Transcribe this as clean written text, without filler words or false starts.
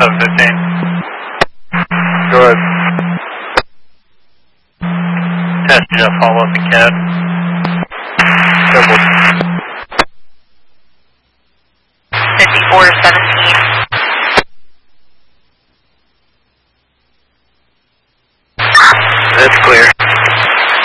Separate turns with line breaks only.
715.
Go ahead.
Test Jeff, follow up in CAD.
Double.
5417.
That's clear.